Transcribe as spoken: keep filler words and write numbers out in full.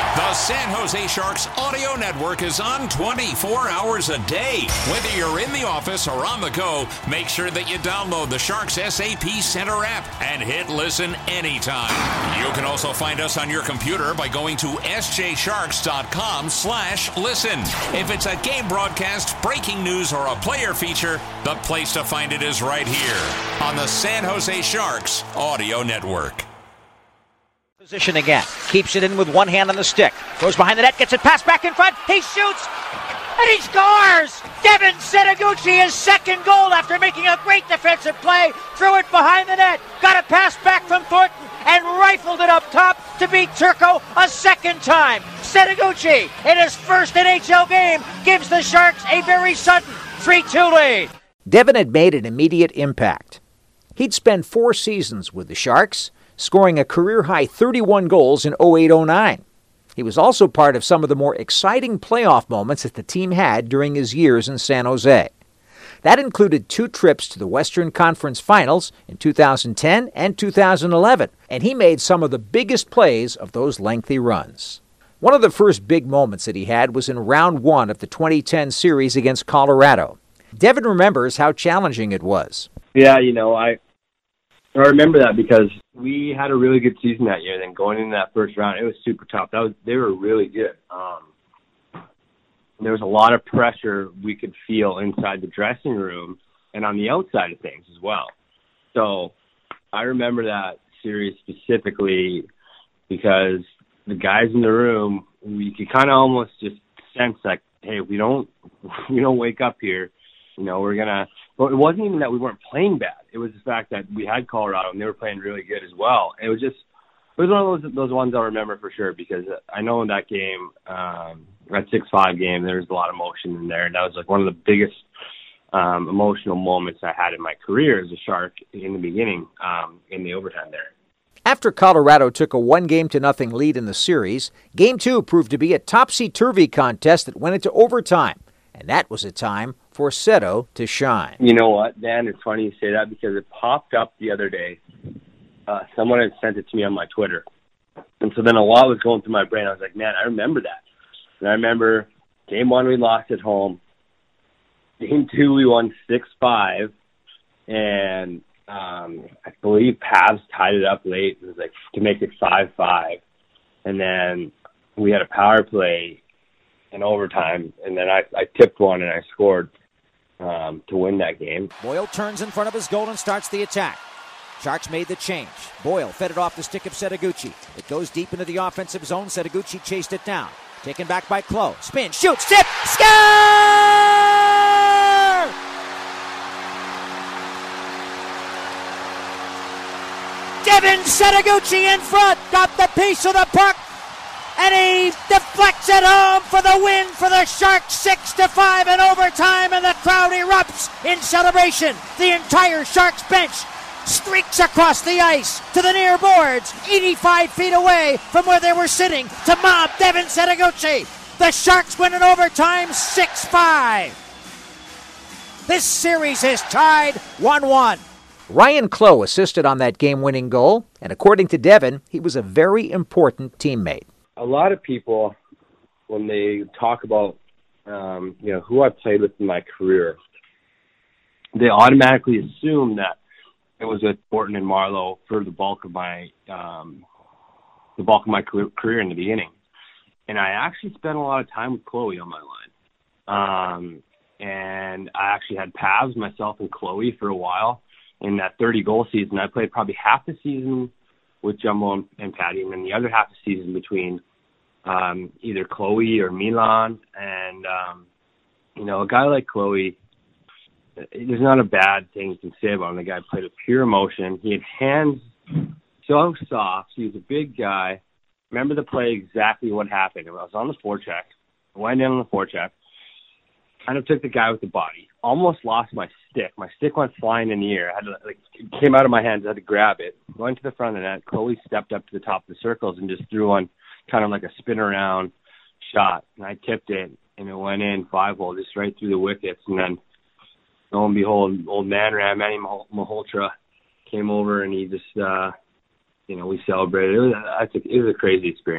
The San Jose Sharks audio network is on twenty-four hours a day. Whether you're in the office or on the go, make sure that you download the Sharks S A P Center app and hit listen anytime. You can also find us on your computer by going to s j sharks dot com slash listen. If it's a game broadcast, breaking news, or a player feature, the place to find it is right here on the San Jose Sharks audio network. Position again. Keeps it in with one hand on the stick. Goes behind the net, gets it passed back in front. He shoots, and he scores! Devin Setoguchi, his second goal after making a great defensive play. Threw it behind the net. Got a pass back from Thornton and rifled it up top to beat Turco a second time. Setoguchi, in his first N H L game, gives the Sharks a very sudden three two lead. Devin had made an immediate impact. He'd spent four seasons with the Sharks, scoring a career-high thirty-one goals in oh eight oh nine. He was also part of some of the more exciting playoff moments that the team had during his years in San Jose. That included two trips to the Western Conference Finals in two thousand ten and two thousand eleven, and he made some of the biggest plays of those lengthy runs. One of the first big moments that he had was in round one of the twenty ten series against Colorado. Devin remembers how challenging it was. Yeah, you know, I I remember that because we had a really good season that year. Then going into that first round, it was super tough. That was they were really good. Um, there was a lot of pressure we could feel inside the dressing room and on the outside of things as well. So I remember that series specifically because the guys in the room, we could kind of almost just sense like, hey, if we don't we don't wake up here, you know, we're gonna. But it wasn't even that we weren't playing bad. It was the fact that we had Colorado and they were playing really good as well. And it was just, it was one of those those ones I remember for sure because I know in that game, um, that six five game, there was a lot of emotion in there. And that was like one of the biggest um, emotional moments I had in my career as a Shark in the beginning, um, in the overtime there. After Colorado took a one-game to nothing lead in the series, Game two proved to be a topsy-turvy contest that went into overtime. And that was a time for Seto to shine. You know what, Dan? It's funny you say that because it popped up the other day. Uh, someone had sent it to me on my Twitter. And so then a lot was going through my brain. I was like, man, I remember that. And I remember game one we lost at home. Game two we won six five. And um, I believe Pavs tied it up late. It was like to make it five five. And then we had a power play in overtime, and then I, I tipped one and I scored um, to win that game. Boyle turns in front of his goal and starts the attack. Sharks made the change. Boyle fed it off the stick of Setoguchi. It goes deep into the offensive zone. Setoguchi chased it down. Taken back by Klo. Spin, shoots, tip, score! Devin Setoguchi in front. Got the piece of the puck. And he deflects it home for the win for the Sharks, six to five in overtime, and the crowd erupts in celebration. The entire Sharks bench streaks across the ice to the near boards, eighty-five feet away from where they were sitting, to mob Devin Setoguchi. The Sharks win in overtime, six five. This series is tied one one. Ryan Klo assisted on that game-winning goal, and according to Devin, he was a very important teammate. A lot of people, when they talk about, um, you know, who I played with in my career, they automatically assume that it was with Thornton and Marleau for the bulk of my, um, the bulk of my career in the beginning. And I actually spent a lot of time with Chloe on my line. Um, and I actually had Pavs, myself and Chloe for a while. In that thirty-goal season, I played probably half the season with Jumbo and, and Patty, and then the other half of the season between um, either Chloe or Milan. And, um, you know, a guy like Chloe, there's not a bad thing you can say about him. The guy played with pure emotion. He had hands so soft. He was a big guy. Remember the play exactly what happened. I was on the forecheck. I went in on the forecheck. Kind of took the guy with the body. Almost lost my stick. My stick went flying in the air. I had to, like, it came out of my hands. I had to grab it. Went to the front of the net. Chloe stepped up to the top of the circles and just threw one kind of like a spin around shot. And I tipped it, and it went in five hole, just right through the wickets. And then, lo and behold, old man Ram, Manny Malhotra, came over, and he just, uh, you know, we celebrated. It was, it was a crazy experience.